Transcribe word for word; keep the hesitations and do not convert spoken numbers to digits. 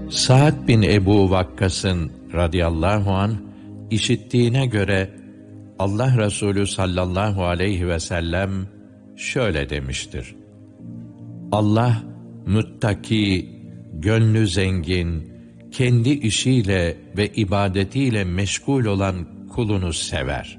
Sa'd bin Ebu Vakkas'ın radıyallahu anh işittiğine göre Allah Resulü sallallahu aleyhi ve sellem şöyle demiştir: Allah muttaki, gönlü zengin, kendi işiyle ve ibadetiyle meşgul olan kulunu sever.